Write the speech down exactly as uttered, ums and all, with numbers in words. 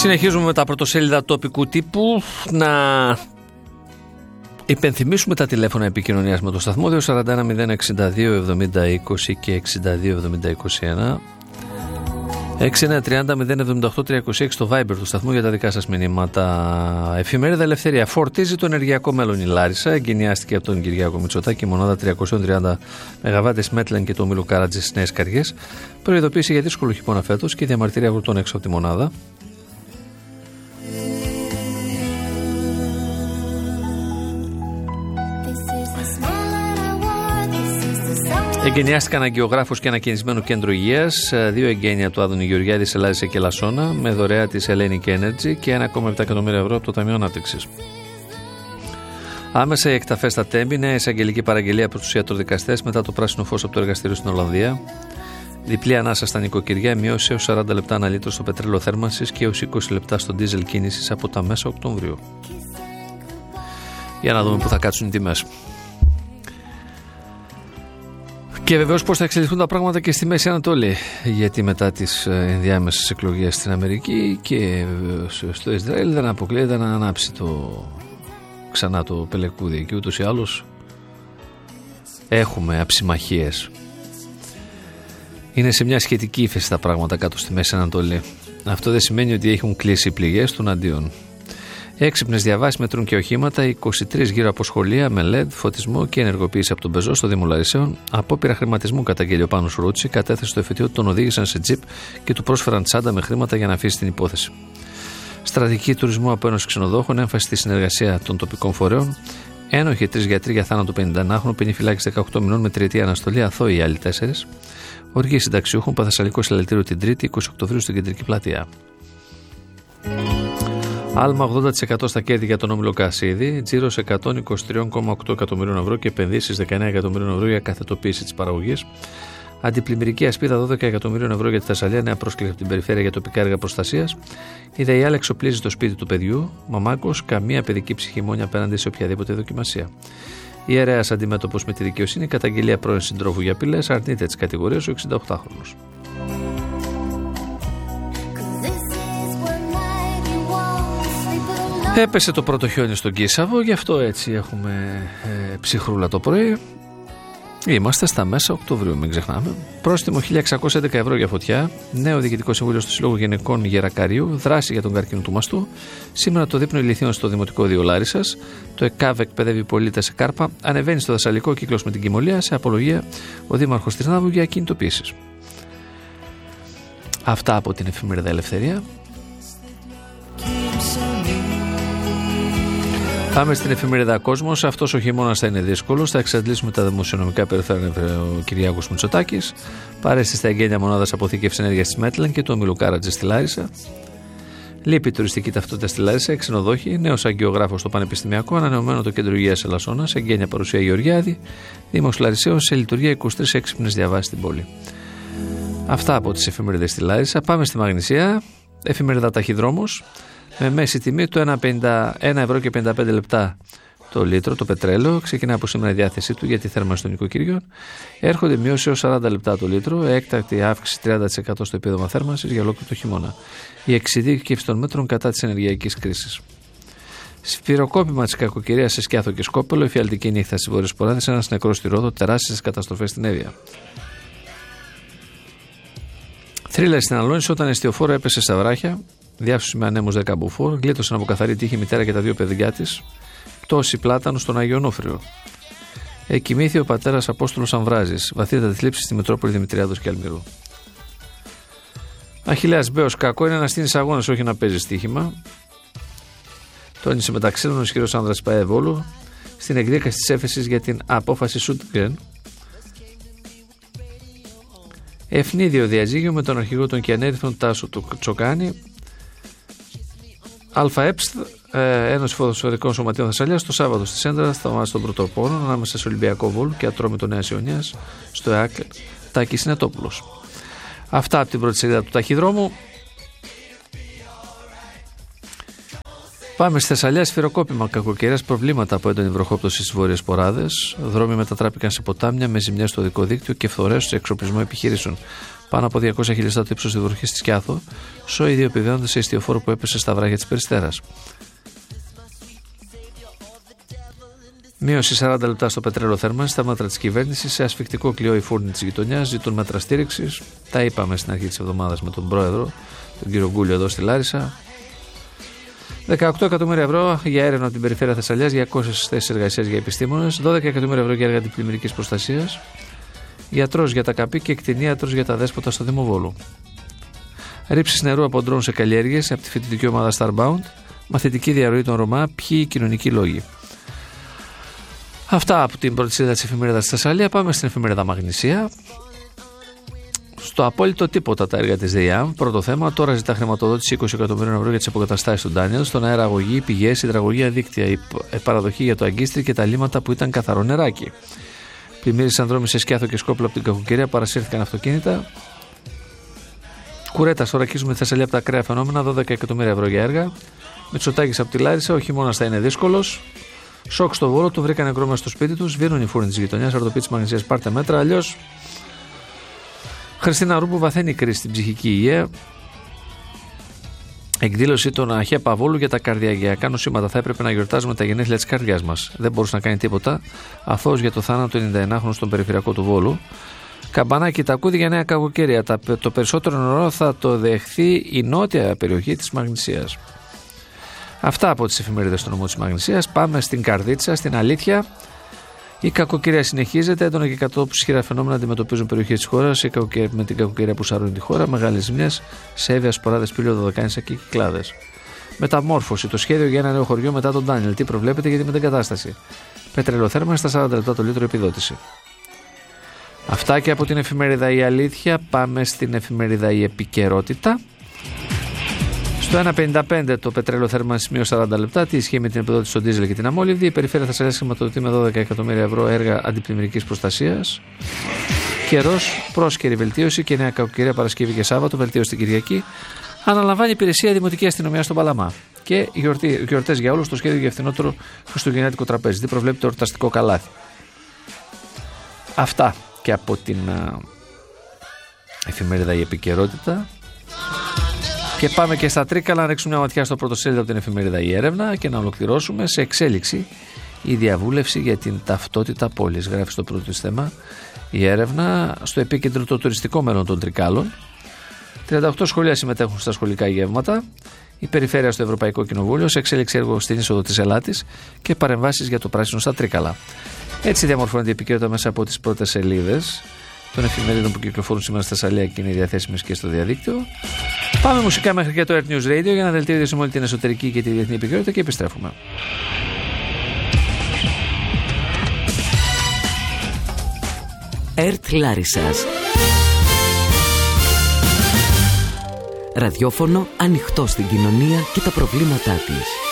Συνεχίζουμε με τα πρωτοσέλιδα τοπικού τύπου. Να υπενθυμίσουμε τα τηλέφωνα επικοινωνίας με το σταθμό δύο τέσσερα ένα μηδέν εξήντα δύο εβδομήντα είκοσι και εξήντα δύο εβδομήντα είκοσι ένα, έξι ένα τριάντα μηδέν εβδομήντα οκτώ τριακόσια είκοσι έξι το Viber του σταθμού για τα δικά σας μηνύματα. Εφημερίδα Ελευθερία. Φορτίζει το ενεργειακό μέλλον η Λάρισα. Εγκαινιάστηκε από τον Κυριάκο Μητσοτάκη μονάδα τριακόσια τριάντα μεγαβάτες Μέτλεν και το Μήλου Καράτζη στις Νέες Καριές. Προειδοποίηση για δύσκολο χειμώνα φέτος και διαμαρτυρία αγροτών έξω από τη μονάδα. Εγκαινιάστηκαν αγκιογράφος και ανακαινισμένο κέντρο υγείας. Δύο εγγένεια του Άδωνη Γεωργιάδη σε Λάρισα και Λασσόνα με δωρεά της Hellenic Energy και ένα κόμμα επτά εκατομμύρια ευρώ από το Ταμείο Ανάπτυξης. Άμεσα οι εκταφές στα Τέμπη, νέα εισαγγελική παραγγελία προς τους ιατροδικαστές μετά το πράσινο φως από το εργαστήριο στην Ολλανδία. Διπλή ανάσα στα νοικοκυριά, μειώσει έως σαράντα λεπτά ανά λίτρο στο πετρέλαιο θέρμανσης και έως είκοσι λεπτά στο ντίζελ κίνησης από τα μέσα Οκτωβρίου. Για να δούμε πού θα κάτσουν οι τιμές. Και βεβαίως πώς θα εξελιχθούν τα πράγματα και στη Μέση Ανατολή. Γιατί μετά τις ενδιάμεσες εκλογές στην Αμερική και στο Ισραήλ δεν αποκλείεται να ανάψει το, ξανά το πελεκούδι. Και ούτως ή άλλως έχουμε αψιμαχίες. Είναι σε μια σχετική ύφεση τα πράγματα κάτω στη Μέση Ανατολή. Αυτό δεν σημαίνει ότι έχουν κλείσει οι πληγές των αντίον. Έξυπνες διαβάσεις μετρούν και οχήματα, είκοσι τρία γύρω από σχολεία με ελ ι ντι, φωτισμό και ενεργοποίηση από τον πεζό στο Δήμο Λαρισαίων. Απόπειρα χρηματισμού καταγγέλει ο Πάνος Ρούτσι, κατέθεσε στο εφετείο ότι τον οδήγησαν σε τζιπ και του πρόσφεραν τσάντα με χρήματα για να αφήσει την υπόθεση. Στρατηγική τουρισμού από Ένωση Ξενοδόχων, έμφαση στη συνεργασία των τοπικών φορέων. Ένοχοι τρεις γιατροί για θάνατο πενηνταενάχρονου, ποινή φυλάκιση δεκαοκτώ μηνών με τριετή αναστολή, αθώοι οι άλλοι τέσσερις. Οργή συνταξιούχων, Παθεσσαλικό συλλαλητήριο την Τρίτη, είκοσι Οκτωβρίου στην Κεντρική Πλατεία. Άλμα ογδόντα τοις εκατό στα κέρδη για τον όμιλο Κασίδη, τζίρος εκατόν είκοσι τρία κόμμα οκτώ εκατομμυρίων ευρώ και επενδύσεις δεκαεννέα εκατομμυρίων ευρώ για καθετοποίηση της παραγωγής. Αντιπλημμυρική ασπίδα δώδεκα εκατομμυρίων ευρώ για τη Θεσσαλία, νέα πρόσκληση από την περιφέρεια για τοπικά έργα προστασίας. Η ΔΕΙΑΛ εξοπλίζει το σπίτι του παιδιού. Μαμάκος, καμία παιδική ψυχημόνια απέναντι σε οποιαδήποτε δοκιμασία. Ιερέας αντιμέτωπος με τη δικαιοσύνη, καταγγελία πρώην συντρόφου για απειλές, αρνείται τις κατηγορίες ο εξηνταοκτάχρονος. Έπεσε το πρώτο χιόνι στον Κίσαβο, γι' αυτό έτσι έχουμε ε, ψυχρούλα το πρωί. Είμαστε στα μέσα Οκτωβρίου, μην ξεχνάμε. Πρόστιμο χίλια εξακόσια έντεκα ευρώ για φωτιά. Νέο διοικητικό συμβούλιο στο Σύλλογο Γυναικών Γερακαρίου. Δράση για τον καρκίνο του μαστού. Σήμερα το δείπνο ηλιθείων στο Δημοτικό Δίο Λάρισσας. Το ΕΚΑΒ εκπαιδεύει πολίτες σε Κάρπα. Ανεβαίνει στο Θεσσαλικό κύκλος με την Κυμολία. Σε απολογία ο Δήμαρχος Τυρνάβου για κινητοποίησεις. Αυτά από την εφημερίδα Ελευθερία. Πάμε στην εφημερίδα Κόσμος. Αυτός ο χειμώνας θα είναι δύσκολος. Θα εξαντλήσουμε τα δημοσιονομικά περιθώρια ο Κυριάκος Μητσοτάκης. Παρέστη στα εγγένεια μονάδας αποθήκευσης ενέργειας της Μέτλεν και το Μήλου Καράτζη στη Λάρισα. Λείπει τουριστική ταυτότητα στη Λάρισα. Ξενοδόχοι. Νέος αγκιογράφος στο Πανεπιστημιακό. Ανανεωμένο το κέντρο υγείας σε Λασσόνα. Σε εγγένεια παρουσία Γεωργιάδη. Δήμος Λαρισαίων σε λειτουργία είκοσι τρεις έξυπνες διαβάσεις στην πόλη. Αυτά από τις εφημερίδες στη Λάρισα. Πάμε στη Μαγνησία. Εφημερίδα Ταχυδρόμος. Με μέση τιμή του ένα ευρώ και πενήντα πέντε λεπτά το λίτρο το πετρέλαιο. Ξεκινά από σήμερα η διάθεσή του για τη θέρμανση των νοικοκυριών. Έρχονται μειώσεις έως σαράντα λεπτά το λίτρο. Έκτακτη αύξηση τριάντα τοις εκατό στο επίδομα θέρμανσης για ολόκληρο το χειμώνα. Η εξειδίκευση των μέτρων κατά της ενεργειακής κρίσης. Σφυροκόπημα της κακοκαιρίας σε Σκιάθο και Σκόπελο. Εφιαλτική νύχτα στις Βόρειες Ποράδες. Ένας νεκρός στη Ρόδο. Τεράστιες καταστροφές στην Εύβοια. Θρύλα στην Αλόνισο όταν εστιοφόρο έπεσε στα βράχια. Διάσωση με ανέμους δέκα μποφόρ, γλίτωσαν από καθαρή τύχη η μητέρα και τα δύο παιδιά της, πτώση πλάτανου στον Άγιο Ωνόφριο. Εκοιμήθη ο πατέρας Απόστολος Αμβράζης, βαθύτατη θλίψη στη Μητρόπολη Δημητριάδος και Αλμυρού. Αχιλλέας Μπέος, κακό είναι να στείνεις αγώνες, όχι να παίζεις στοίχημα. Τόνισε μεταξύ των ο ισχυρός άνδρας Παέ Βόλου στην εκδίκαση της έφεσης για την απόφαση Σούτγκρεν. Ευνίδιο διαζύγιο με τον αρχηγό των Κιανέριθων Τάσο του Τσοκάνη. ΑΕΠΣ, Ένωση Ποδοσφαιρικών Σωματείων Θεσσαλίας, το Σάββατο στη Σέντρα, στα μάτια των Πρωτοπόρων, ανάμεσα σε Ολυμπιακό Βόλου και Ατρόμητο Νέας Ιωνίας, στο ΕΑΚ Τάκης Συνετόπουλος. Αυτά από την πρώτη σελίδα του Ταχυδρόμου. Πάμε στη Θεσσαλία, σφυροκόπημα κακοκαιρίας, προβλήματα από έντονη βροχόπτωση στις βόρειες ποράδες. Δρόμοι μετατράπηκαν σε ποτάμια με ζημιές στο οδικό δίκτυο και φθορές σε εξοπλισμό επιχειρήσεων. Πάνω από διακόσια χιλιοστά το ύψος της βροχής στη Σκιάθο, σοϊ δύο επιβαίνονται σε ιστιοφόρο που έπεσε στα βράχια της Περιστέρας. Μείωση σαράντα λεπτά στο πετρέλαιο θέρμανσης, στα μέτρα της κυβέρνησης. Σε ασφυκτικό κλειό οι φούρνοι της γειτονιάς ζητούν μέτρα στήριξης. Τα είπαμε στην αρχή της εβδομάδας με τον πρόεδρο, τον κύριο Γκούλιο, εδώ στη Λάρισα. δεκαοκτώ εκατομμύρια ευρώ για έρευνα από την περιφέρεια Θεσσαλίας, διακόσιες θέσεις εργασίας για επιστήμονες, δώδεκα εκατομμύρια ευρώ για έργα αντιπλημμυρικής προστασίας, γιατρός για τα ΚΑΠΗ και κτηνίατρος για τα δέσποτα στο Δημοβόλου. Ρήψεις νερού από ντρόουν σε καλλιέργειες από τη φοιτητική ομάδα Starbound, μαθητική διαρροή των Ρωμά, ποιοι οι κοινωνικοί λόγοι. Αυτά από την πρώτη σελίδα της εφημερίδας στη Θεσσαλία. Πάμε στην εφημερίδα Μαγνησία. Στο απόλυτο τίποτα τα έργα της ΔΕΙΑΜ. Πρώτο θέμα, τώρα ζητά χρηματοδότηση είκοσι εκατομμυρίων ευρώ για τις αποκαταστάσεις του Ντάνιελ. Στον αέρα αγωγή, πηγές, υδραγωγεία δίκτυα, η παραδοχή για το αγκίστρι και τα λίμματα που ήταν καθαρό νεράκι. Πλημμύρισαν δρόμοι σε Σκιάθο και Σκόπελο από την κακοκαιρία, παρασύρθηκαν αυτοκίνητα. Κουρέτα, ορακίζουμε τη Θεσσαλία από τα ακραία φαινόμενα, δώδεκα εκατομμύρια ευρώ για έργα. Μητσοτάκης από τη Λάρισα, ο χειμώνας θα είναι δύσκολος. Σοκ στο Βόλο, του βρήκαν νεκρό μέσα στο σπίτι του. Σβήνουν οι φούρνοι της γειτονιάς. Αρτοπή της Μαγνησίας, πάρτε μέτρα. Αλλιώς. Χριστίνα Ρούπου βαθαίνει κρίση στην ψυχική υγεία. Εκδήλωση των ΑΧΕ Παβόλου για τα καρδιαγιακά νοσήματα. Θα έπρεπε να γιορτάζουμε τα γενέθλια της καρδιάς μας. Δεν μπορούσε να κάνει τίποτα. Αθώος για το θάνατο του ενενηνταενάχρονου στον περιφερειακό του Βόλου. Καμπανάκι τακούδι για νέα κακοκαιρία. Το περισσότερο νερό θα το δεχθεί η νότια περιοχή της Μαγνησίας. Αυτά από τις εφημερίδες του νομού της Μαγνησίας. Πάμε στην Καρδίτσα, στην αλήθεια. Η κακοκαιρία συνεχίζεται. Έντονα και κατόπους ισχυρά φαινόμενα αντιμετωπίζουν περιοχές της χώρας. Με την κακοκαιρία που σαρώνει τη χώρα. Μεγάλες ζημιές σε Εύβοια, Σποράδες, Πύλιο, Δωδεκάνησα και Κυκλάδες. Μεταμόρφωση. Το σχέδιο για ένα νέο χωριό μετά τον Ντάνιελ. Τι προβλέπετε για τη μετεγκατάσταση. Πετρελοθέρμανση στα σαράντα λεπτά το λίτρο επιδότηση. Αυτά και από την εφημερίδα Η Αλήθεια. Πάμε στην εφημερίδα Η Επικαιρότητα. Στο ένα πενήντα πέντε το πετρέλαιο θέρμανσης μείωση σαράντα λεπτά. Τι ισχύει με την επιδότηση στον ντίζελ και την αμόλυβδη. Η περιφέρεια Θεσσαλίας χρηματοδοτεί με δώδεκα εκατομμύρια ευρώ έργα αντιπλημμυρικής προστασίας. Καιρός, πρόσκαιρη βελτίωση και νέα κακοκαιρία Παρασκευή και Σάββατο. Βελτίωση την Κυριακή. Αναλαμβάνει υπηρεσία Δημοτική Αστυνομία στον Παλαμά. Και γιορτές για όλους στο σχέδιο για φθηνότερο χριστουγεννιάτικο τραπέζι. Τι προβλέπει το εορταστικό καλάθι. Αυτά και από την α, εφημερίδα Η Επικαιρότητα. Και πάμε και στα Τρίκαλα να ρίξουμε μια ματιά στο πρωτοσέλιδο από την εφημερίδα Η Έρευνα και να ολοκληρώσουμε σε εξέλιξη η διαβούλευση για την ταυτότητα πόλης. Γράφει στο πρώτο της θέμα Η Έρευνα, στο επίκεντρο το τουριστικό μέλλον των Τρικάλων. τριάντα οκτώ σχολεία συμμετέχουν στα σχολικά γεύματα. Η περιφέρεια στο Ευρωπαϊκό Κοινοβούλιο, σε εξέλιξη έργο στην είσοδο της Ελλάδης και παρεμβάσεις για το πράσινο στα Τρίκαλα. Έτσι διαμορφώνεται η επικαιρότητα μέσα από τις πρώτες σελίδες των εφημερίδων που κυκλοφορούν σήμερα στη Θεσσαλία και είναι διαθέσιμες και στο διαδίκτυο. Πάμε μουσικά μέχρι και το Earth News Radio για να δελτιώσουμε όλη την εσωτερική και τη διεθνή επικαιρότητα και επιστρέφουμε. Earth Λάρισσας. Ραδιόφωνο ανοιχτό στην κοινωνία και τα προβλήματά της.